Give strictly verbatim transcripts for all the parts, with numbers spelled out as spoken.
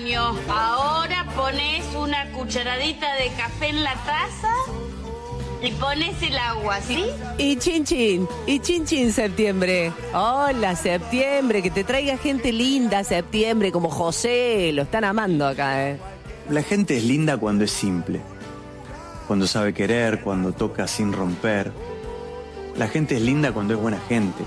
baño. Ahora pones una cucharadita de café en la taza y pones el agua, ¿sí? Y chin chin, y chin chin septiembre. Hola septiembre, que te traiga gente linda septiembre como José. Lo están amando acá, ¿eh? La gente es linda cuando es simple, cuando sabe querer, cuando toca sin romper. La gente es linda cuando es buena gente.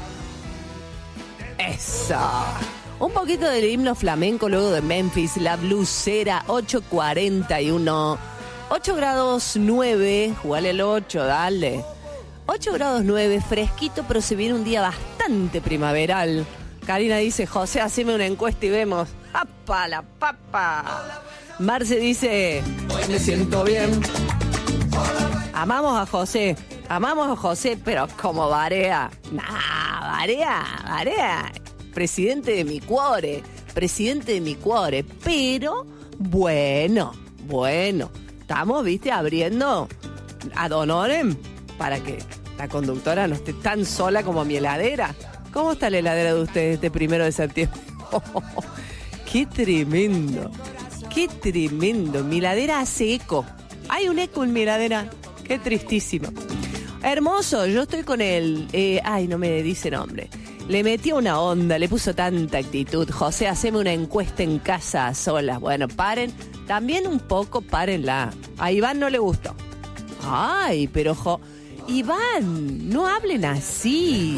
Eso. Un poquito del himno flamenco luego de Memphis, la blusera, ocho cuarenta y uno. ocho grados nueve, jugale el ocho, dale. ocho grados nueve, fresquito, pero se viene un día bastante primaveral. Karina dice, José, haceme una encuesta y vemos. ¡Apa la papa! Marce dice, hoy me siento bien. Amamos a José, amamos a José, pero como Barea. Nah, Barea, Barea. Presidente de mi cuore, presidente de mi cuore. Pero, bueno, bueno. Estamos, viste, abriendo ad honorem para que la conductora no esté tan sola como mi heladera. ¿Cómo está la heladera de ustedes este primero de septiembre? Oh, oh, oh. ¡Qué tremendo! ¡Qué tremendo! Mi heladera hace eco. Hay un eco en mi heladera. ¡Qué tristísimo! Hermoso, yo estoy con él. Eh, ay, no me dice nombre. Le metió una onda, le puso tanta actitud. José, haceme una encuesta en casa a solas. Bueno, paren. También un poco párenla. A Iván no le gustó. Ay, pero jo... Iván, no hablen así.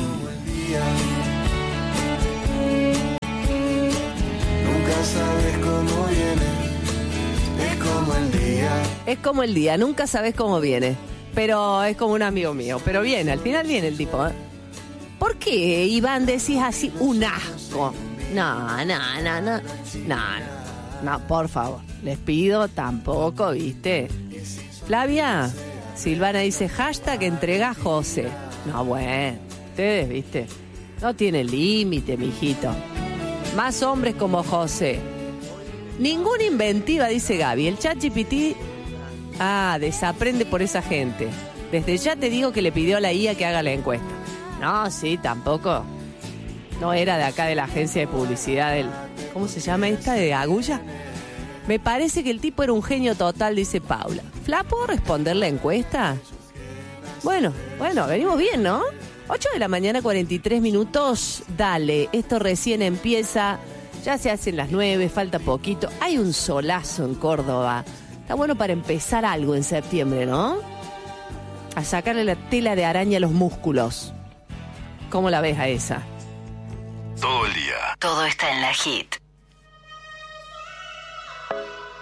Nunca sabes cómo viene. Es como el día. Es como el día, nunca sabes cómo viene. Pero es como un amigo mío. Pero viene, al final viene el tipo, ¿eh? ¿Por qué, Iván, decís así un asco? No, no, no, no. No, no. No, por favor. Les pido tampoco, ¿viste? Flavia, Silvana dice, hashtag entrega a José. No, bueno, ustedes, ¿viste? No tienen límite, mijito. Más hombres como José. Ninguna inventiva, dice Gaby. El ChatGPT, ah, desaprende por esa gente. Desde ya te digo que le pidió a la I A que haga la encuesta. No, sí, tampoco. No era de acá de la agencia de publicidad del... ¿Cómo se llama esta? ¿De Agulla? Me parece que el tipo era un genio total, dice Paula. ¿Fla, puedo responder la encuesta? Bueno, bueno, venimos bien, ¿no? ocho de la mañana, cuarenta y tres minutos. Dale, esto recién empieza. Ya se hacen las nueve, falta poquito. Hay un solazo en Córdoba. Está bueno para empezar algo en septiembre, ¿no? A sacarle la tela de araña a los músculos. ¿Cómo la ves a esa? Todo el día. Todo está en la hit.